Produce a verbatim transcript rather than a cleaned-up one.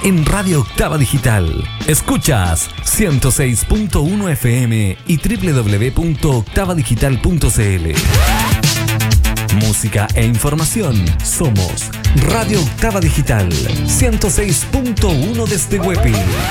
en Radio Octava Digital. Escuchas ciento seis punto uno F M y doble u doble u doble u punto octava digital punto c l. Música e información. Somos Radio Octava Digital ciento seis punto uno desde Huepi.